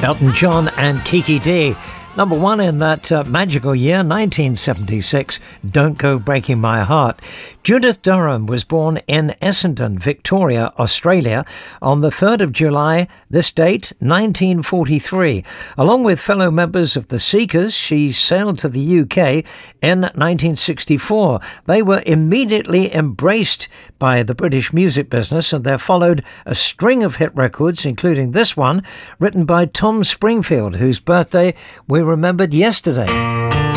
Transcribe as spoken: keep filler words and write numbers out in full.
Elton John and Kiki Dee. Number one in that uh, magical year, nineteen seventy-six, Don't Go Breaking My Heart. Judith Durham was born in Essendon, Victoria, Australia, on the third of July, this date, nineteen forty-three. Along with fellow members of the Seekers, she sailed to the U K in nineteen sixty-four. They were immediately embraced by the British music business, and there followed a string of hit records, including this one, written by Tom Springfield, whose birthday we remembered yesterday.